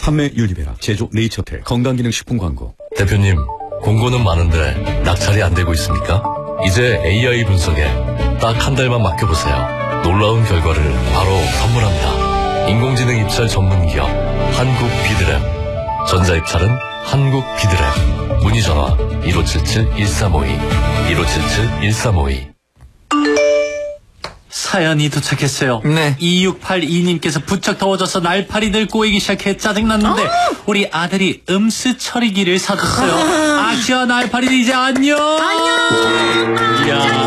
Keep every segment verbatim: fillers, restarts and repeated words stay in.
판매 유니베라, 제조 네이처텔, 건강기능식품 광고. 대표님, 공고는 많은데 낙찰이 안 되고 있습니까? 이제 에이아이 분석에 딱 한 달만 맡겨보세요. 놀라운 결과를 바로 선물합니다. 인공지능 입찰 전문기업 한국 비드랩. 전자입찰은 한국 비드랩. 문의전화 일오칠칠 일삼오이 일오칠칠 일삼오이. 사연이 도착했어요. 네. 이육팔이 님께서 부쩍 더워져서 날파리들 꼬이기 시작해 짜증났는데 어? 우리 아들이 음스 처리기를 사줬어요. 아. 아키야 날파리들 이제 안녕. 안녕. 이야.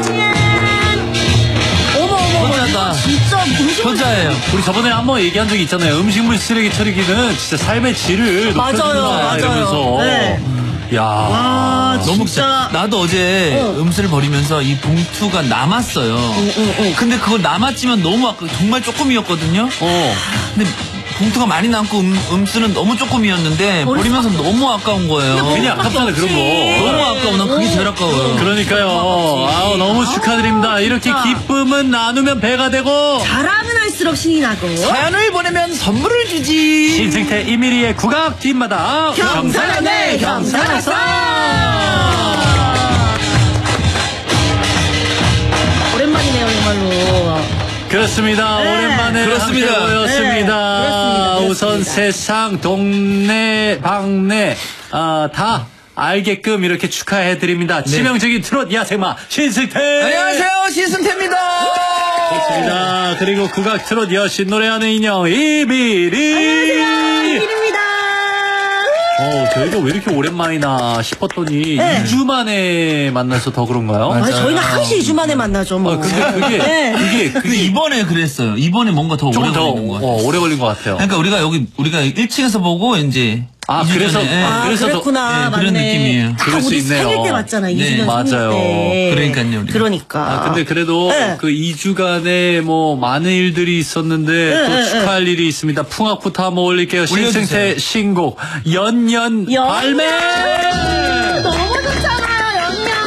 어머 어머 혼자다. 진짜 무슨 혼자예요. 우리 저번에 한번 얘기한 적이 있잖아요. 음식물 쓰레기 처리기는 진짜 삶의 질을 맞아요, 높여준다 맞아요. 이러면서. 네. 야. 와 너무 진짜. 나도 어제 어. 음수를 버리면서 이 봉투가 남았어요. 응, 응, 응. 근데 그걸 남았지만 너무 아까 정말 조금이었거든요. 어. 근데 봉투가 많이 남고 음, 음수는 너무 조금이었는데 버릴 버리면서 너무 아까운 거예요. 괜히 아깝잖아 그런 거. 너무 아까워. 난 그게 제일 아까워요. 그러니까요. 아우, 너무 축하드립니다. 이렇게 진짜. 기쁨은 나누면 배가 되고. 잘하면 할수록 신이 나고. 사연을 보내면 선물을 주지. 신승태 이미리의 국악 뒷마다 경사라네 경사라서. 오랜만이네요 정말로. 그렇습니다. 네. 오랜만에 그렇습니다. 함께 모였습니다. 네. 그렇습니다. 우선 그렇습니다. 세상 동네 방네 아, 다 알게끔 이렇게 축하해드립니다. 치명적인 트롯 야생마 신승태. 안녕하세요, 신승태입니다. 그렇습니다. 그리고 국악 트롯 여신 노래하는 인형 이미리. 안녕하세요 이미리입니다. 어, 저희가 왜 이렇게 오랜만이나 싶었더니 네. 이 주 만에 만나서 더 그런가요? 아, 저희는 항상 이 주 만에 만나죠 뭐. 어, 근데 그게 네. 그게 근데 그게 이번에 그랬어요. 이번에 뭔가 더 오래 조금 더 걸리는 것 같아요. 어, 오래 걸린 것 같아요. 그러니까 우리가 여기 우리가 일 층에서 보고 이제 아, 이 주 그래서- 전에, 예. 아, 아, 그래서 그랬구나. 예, 맞네. 그런 느낌이에요. 그럴 아, 수 우리 있네요. 생일 때 맞잖아. 네, 이 주년 맞아요. 생일 때. 그러니까요, 우리가. 그러니까. 아, 근데 그래도 네. 그 이 주간에 뭐 많은 일들이 있었는데 네, 또 네, 축하할 일이 있습니다. 풍악부터 한번 올릴게요. 올려주세요. 신승태 신곡 연년 연- 발매. 너무 좋잖아요, 연년.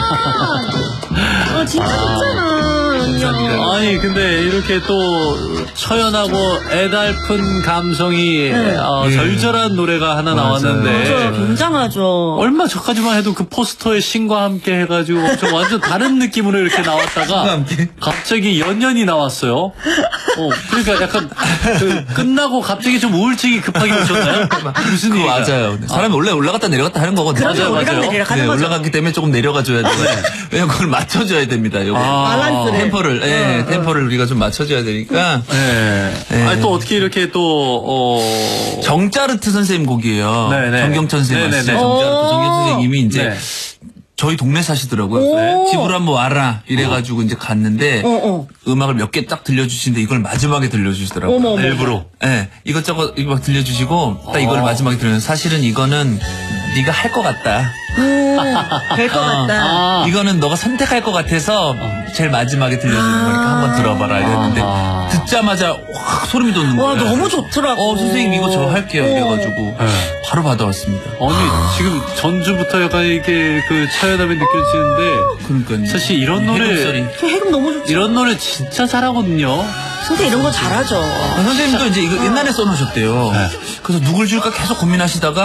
어, 진짜 좋잖아, 연년. 아니 근데 이렇게 또 처연하고 애달픈 감성이 네. 어, 예. 절절한 노래가 하나 맞아요. 나왔는데 맞아요, 굉장하죠. 얼마 전까지만 해도 그 포스터에 신과 함께 해가지고 엄청 완전 다른 느낌으로 이렇게 나왔다가 신과 함께? 갑자기 연년이 나왔어요. 어, 그러니까 약간 그 끝나고 갑자기 좀 우울증이 급하게 오셨나요? 무슨 그거 일이야? 맞아요. 사람이 원래 올라갔다 내려갔다 하는 거거든요. 그럼요, 맞아요, 올라가 맞아요. 내려가는 네, 거죠. 올라갔기 때문에 조금 내려가줘야 돼요. 왜냐면 그걸 맞춰줘야 됩니다. 요거. 아, 밸런스를. 템포를, 예, 템포를 우리가 좀 맞춰줘야 되니까. 네. 네. 아니 또 어떻게 이렇게 또 어. 정짜르트 선생님 곡이에요. 네네. 정경천 선생님 네네네. 아시죠? 정짜르트 오. 정경천 선생님이 이제 네. 저희 동네 사시더라고요. 오. 네. 집으로 한번 와라 이래가지고 이제 갔는데 어, 어. 음악을 몇 개 딱 들려주시는데 이걸 마지막에 들려주시더라고요. 어머, 어머. 일부러. 네, 이것저것 이거 막 들려주시고 딱 이걸 어. 마지막에 들려요. 사실은 이거는 네가 할 것 같다. 될 것 어. 같다. 아. 이거는 너가 선택할 것 같아서 제일 마지막에 들려주는 거니까 한번 들어봐라 이랬는데 아. 듣자마자 확 소름이 돋는 거예요. 와, 너무 좋더라고. 어 선생님 이거 저 할게요 어. 이래가지고 네. 바로 받아왔습니다. 아니 지금 전주부터 약간 이게 그 차연함이 느껴지는데 그러니까요. 사실 이런 노래 해금소리. 그 해금 너무 좋지. 이런 노래 진짜 잘하거든요. 진짜 이런 거 잘하죠. 아, 선생님도 이제 이거 옛날에 써놓으셨대요. 네. 그래서 누굴 줄까 계속 고민하시다가